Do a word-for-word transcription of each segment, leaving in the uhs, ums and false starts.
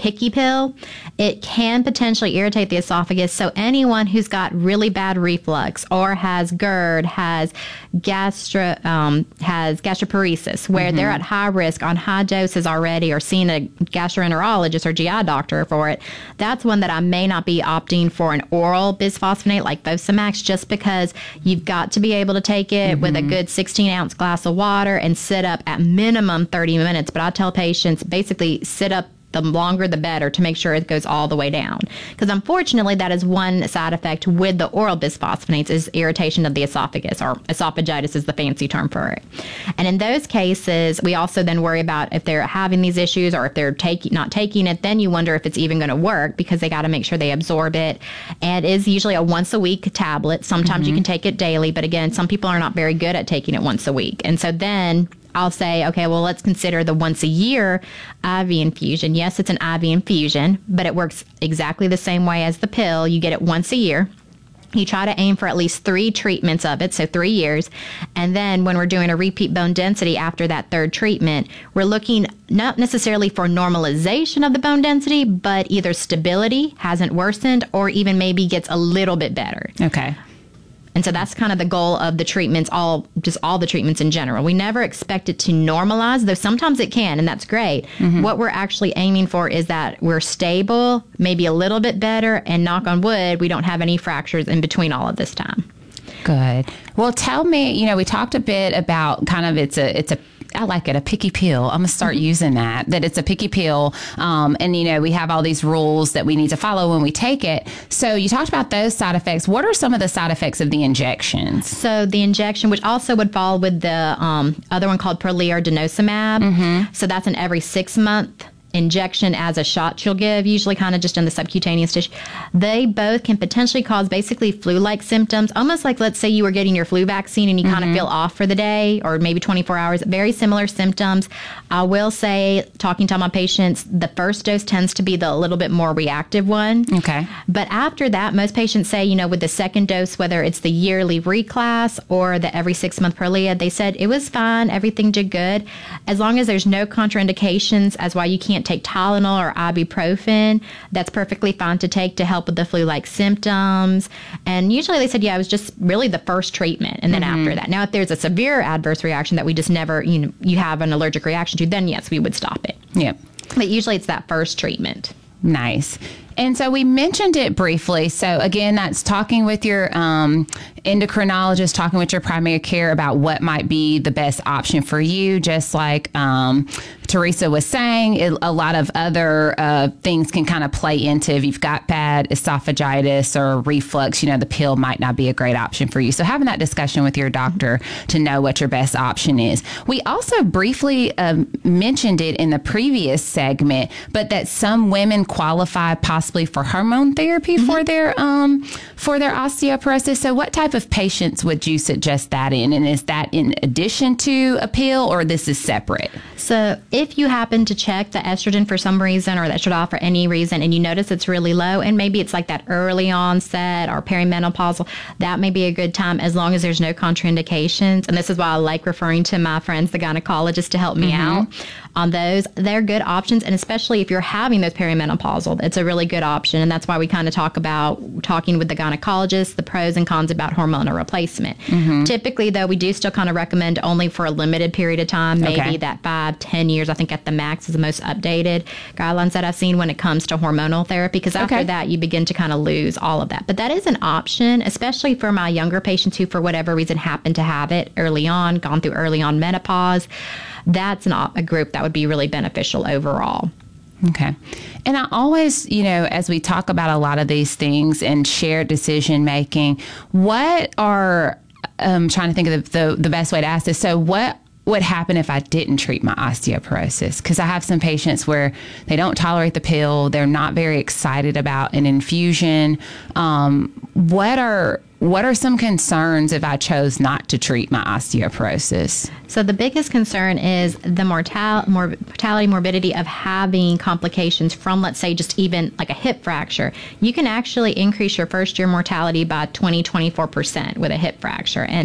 picky pill, it can potentially irritate the esophagus. So anyone who's got really bad reflux or has GERD, has gastro, um, has gastroparesis, where mm-hmm. they're at high risk on high doses already, or seeing a gastroenterologist or G I doctor for it, that's one that I may not be opting for an oral bisphosphonate like Fosamax, just because you've got to be able to take it mm-hmm. with a good sixteen ounce glass of water and sit up at minimum thirty minutes. But I tell patients basically sit up, the longer the better, to make sure it goes all the way down. Because unfortunately, that is one side effect with the oral bisphosphonates, is irritation of the esophagus, or esophagitis is the fancy term for it. And in those cases, we also then worry about if they're having these issues, or if they're taking not taking it, then you wonder if it's even going to work, because they got to make sure they absorb it. And it is usually a once a week tablet. Sometimes mm-hmm. you can take it daily, but again, some people are not very good at taking it once a week. And so then I'll say, okay, well, let's consider the once a year I V infusion. Yes, it's an I V infusion, but it works exactly the same way as the pill. You get it once a year. You try to aim for at least three treatments of it, so three years. And then when we're doing a repeat bone density after that third treatment, we're looking not necessarily for normalization of the bone density, but either stability, hasn't worsened, or even maybe gets a little bit better. Okay. And so that's kind of the goal of the treatments, all just all the treatments in general. We never expect it to normalize, though sometimes it can, and that's great. Mm-hmm. What we're actually aiming for is that we're stable, maybe a little bit better, and knock on wood, we don't have any fractures in between all of this time. Good. Well, tell me, you know, we talked a bit about kind of it's a it's a I like it, a picky pill. I'm going to start mm-hmm. using that, that it's a picky pill. Um, and, you know, we have all these rules that we need to follow when we take it. So you talked about those side effects. What are some of the side effects of the injections? So the injection, which also would fall with the um, other one called Prolia or denosumab. Mm-hmm. So that's an every six month injection as a shot you'll give, usually kind of just in the subcutaneous tissue. They both can potentially cause basically flu-like symptoms, almost like, let's say you were getting your flu vaccine and you mm-hmm. kind of feel off for the day, or maybe twenty-four hours, very similar symptoms. I will say, talking to my patients, the first dose tends to be the a little bit more reactive one. Okay. But after that, most patients say, you know, with the second dose, whether it's the yearly reclass or the every six month Prolia, they said it was fine, everything did good. As long as there's no contraindications as why you can't take Tylenol or ibuprofen, that's perfectly fine to take to help with the flu-like symptoms. And usually they said, yeah, it was just really the first treatment. And then mm-hmm. after that, now if there's a severe adverse reaction that we just never, you know, you have an allergic reaction to, then yes, we would stop it. Yep. But usually it's that first treatment. Nice. And so we mentioned it briefly. So again, that's talking with your um, endocrinologist, talking with your primary care about what might be the best option for you. Just like um, Teresa was saying, it, a lot of other uh, things can kind of play into if you've got bad esophagitis or reflux, you know, the pill might not be a great option for you. So having that discussion with your doctor to know what your best option is. We also briefly um, mentioned it in the previous segment, but that some women qualify possibly for hormone therapy mm-hmm. for their um for their osteoporosis. So what type of patients would you suggest that in? And is that in addition to a pill, or this is separate? So if you happen to check the estrogen for some reason, or the estradiol for any reason, and you notice it's really low, and maybe it's like that early onset or perimenopausal, that may be a good time, as long as there's no contraindications. And this is why I like referring to my friends, the gynecologists, to help me mm-hmm. out on those. They're good options. And especially if you're having those perimenopausal, it's a really good option. And that's why we kind of talk about talking with the gynecologist, the pros and cons about hormonal replacement. Mm-hmm. Typically, though, we do still kind of recommend only for a limited period of time, maybe okay. that five, ten years, I think at the max is the most updated guidelines that I've seen when it comes to hormonal therapy, because after okay. that, you begin to kind of lose all of that. But that is an option, especially for my younger patients who, for whatever reason, happen to have it early on, gone through early on menopause. That's an, a group that would be really beneficial overall. Okay. And I always, you know, as we talk about a lot of these things and shared decision making, what are, I'm trying to think of the, the, the best way to ask this. So what would happen if I didn't treat my osteoporosis? Because I have some patients where they don't tolerate the pill. They're not very excited about an infusion. Um, what are What are some concerns if I chose not to treat my osteoporosis? So the biggest concern is the mortal, mortality, morbidity of having complications from, let's say, just even like a hip fracture. You can actually increase your first year mortality by twenty, twenty-four percent with a hip fracture. And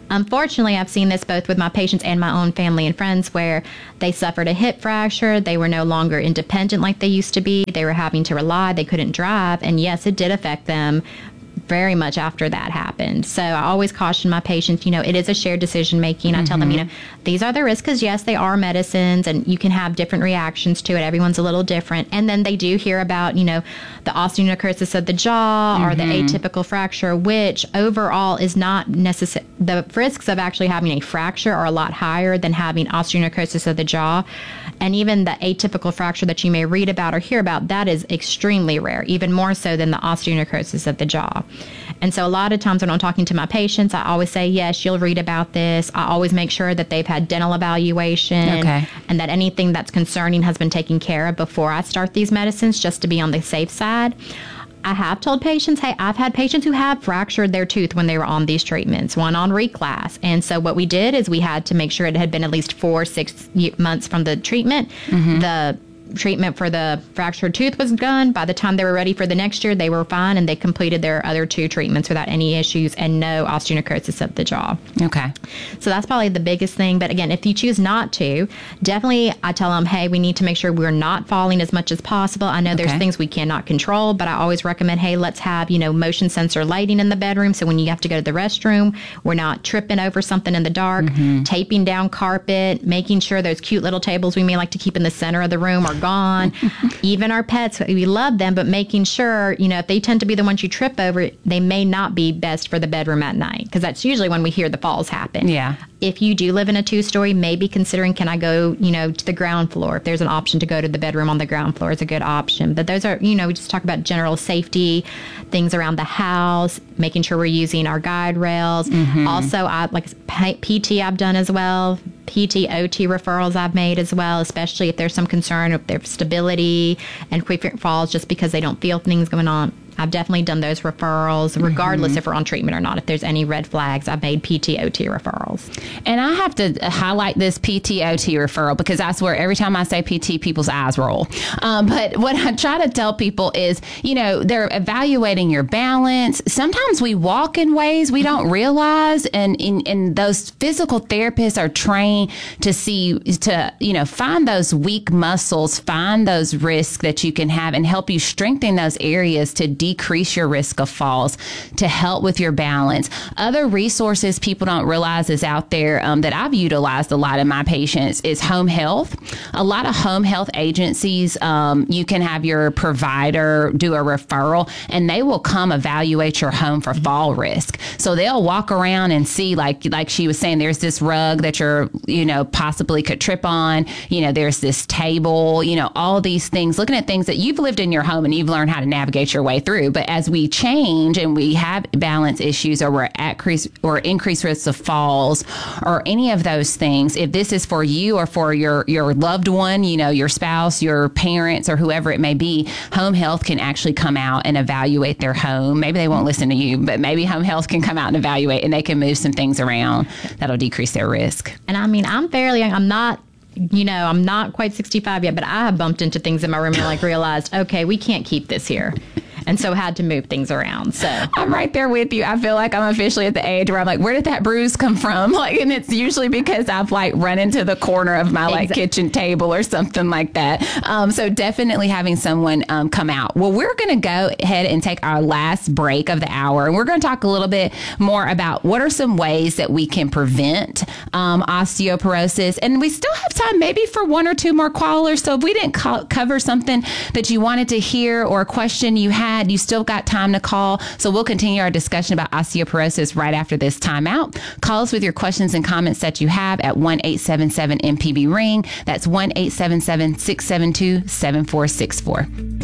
Unfortunately, I've seen this both with my patients and my own family and friends where they suffered a hip fracture. They were no longer independent like they used to be. They were having to rely. They couldn't drive. And yes, it did affect them very much after that happened. So I always caution my patients, you know, it is a shared decision making. Mm-hmm. I tell them, you know, these are the risks because, yes, they are medicines and you can have different reactions to it. Everyone's a little different. And then they do hear about, you know, the osteonecrosis of the jaw mm-hmm. or the atypical fracture, which overall is not necessary. The risks of actually having a fracture are a lot higher than having osteonecrosis of the jaw. And even the atypical fracture that you may read about or hear about, that is extremely rare, even more so than the osteonecrosis of the jaw. And so a lot of times when I'm talking to my patients, I always say, yes, you'll read about this. I always make sure that they've had dental evaluation okay. and that anything that's concerning has been taken care of before I start these medicines, just to be on the safe side. I have told patients, hey, I've had patients who have fractured their tooth when they were on these treatments, one on reclass. And so what we did is we had to make sure it had been at least four, six months from the treatment. Mm-hmm. The treatment for the fractured tooth was done. By the time they were ready for the next year, they were fine and they completed their other two treatments without any issues and no osteonecrosis of the jaw. Okay. So that's probably the biggest thing. But again, if you choose not to, definitely I tell them, hey, we need to make sure we're not falling as much as possible. I know okay. there's things we cannot control, but I always recommend, hey, let's have, you know, motion sensor lighting in the bedroom. So when you have to go to the restroom, we're not tripping over something in the dark, mm-hmm. taping down carpet, making sure those cute little tables we may like to keep in the center of the room are gone. Even our pets, we love them, but making sure, you know, if they tend to be the ones you trip over, they may not be best for the bedroom at night, because that's usually when we hear the falls happen. Yeah. If you do live in a two-story, maybe considering, can I go, you know, to the ground floor? If there's an option to go to the bedroom on the ground floor, is a good option. But those are, you know, we just talk about general safety, things around the house, making sure we're using our guide rails. Mm-hmm. Also, I like P T I've done as well. P T, O T referrals I've made as well, especially if there's some concern of their stability and quick falls just because they don't feel things going on. I've definitely done those referrals, regardless mm-hmm. if we're on treatment or not. If there's any red flags, I've made P T O T referrals. And I have to highlight this P T O T referral because I swear every time I say P T, people's eyes roll. Um, but what I try to tell people is, you know, they're evaluating your balance. Sometimes we walk in ways we don't realize. And, and, and those physical therapists are trained to see, to, you know, find those weak muscles, find those risks that you can have and help you strengthen those areas to decrease your risk of falls, to help with your balance. Other resources people don't realize is out there um, that I've utilized a lot in my patients is home health. A lot of home health agencies, um, you can have your provider do a referral and they will come evaluate your home for fall risk. So they'll walk around and see, like like she was saying, there's this rug that you're, you know, possibly could trip on. You know, there's this table, you know, all these things, looking at things that you've lived in your home and you've learned how to navigate your way through. But as we change and we have balance issues or we're at increased or increased risks of falls or any of those things, if this is for you or for your, your loved one, you know, your spouse, your parents, or whoever it may be, home health can actually come out and evaluate their home. Maybe they won't listen to you, but maybe home health can come out and evaluate and they can move some things around that'll decrease their risk. And I mean, I'm fairly young. I'm not You know, I'm not quite sixty-five yet, but I have bumped into things in my room and like realized, okay, we can't keep this here. And so had to move things around. So I'm right there with you. I feel like I'm officially at the age where I'm like, where did that bruise come from? Like, and it's usually because I've like run into the corner of my like exactly. kitchen table or something like that. Um, so definitely having someone um, come out. Well, we're going to go ahead and take our last break of the hour. And we're going to talk a little bit more about what are some ways that we can prevent um, osteoporosis. And we still have time maybe for one or two more callers. So if we didn't co- cover something that you wanted to hear or a question you had, you still got time to call. So we'll continue our discussion about osteoporosis right after this timeout. Call us with your questions and comments that you have at one eight seven seven M P B ring. That's one eight seven seven, six seven two, seven four six four.